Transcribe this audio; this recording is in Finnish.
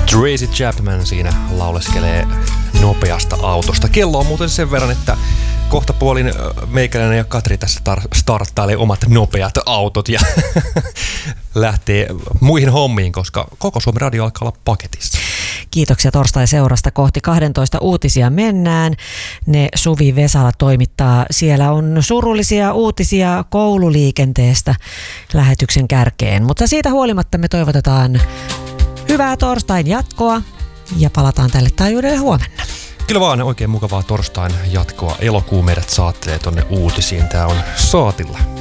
Tracy Chapman siinä lauleskelee nopeasta autosta. Kello on muuten sen verran, että kohta puolin meikäläinen ja Katri tässä starttailee omat nopeat autot ja lähtee muihin hommiin, koska koko Suomen radio alkaa olla paketissa. Kiitoksia torstai-seurasta. Kohti 12 uutisia mennään. Ne Suvi Vesala toimittaa. Siellä on surullisia uutisia koululiikenteestä lähetyksen kärkeen. Mutta siitä huolimatta me toivotetaan hyvää torstain jatkoa ja palataan tälle taajuudelle huomenna. Kyllä vaan, oikein mukavaa torstain jatkoa. Elokuu meidät saattelee tonne uutisiin. Tää on Saatilla.